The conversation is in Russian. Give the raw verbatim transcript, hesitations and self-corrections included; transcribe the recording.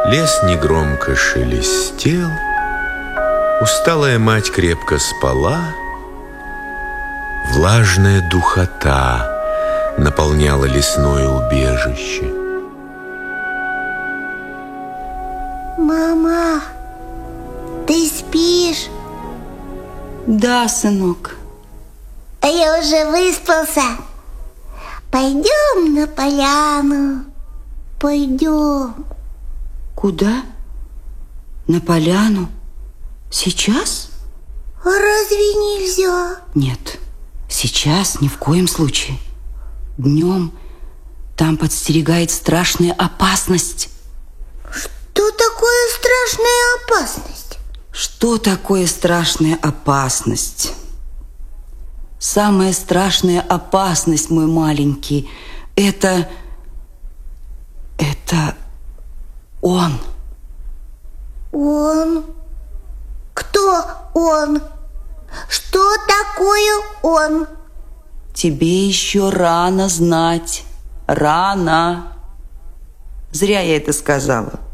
Лес негромко шелестел, усталая мать крепко спала, влажная духота наполняла лесное убежище. Мама, ты спишь? Да, сынок. А я уже выспался. Пойдем на поляну. Пойдем. Куда? На поляну? Сейчас? А разве нельзя? Нет, сейчас ни в коем случае. Днем там подстерегает страшная опасность. Что такое страшная опасность? Что такое страшная опасность? Самая страшная опасность, мой маленький, это... Это он. Он? Кто он? Что такое он? Тебе еще рано знать. Рано. Зря я это сказала.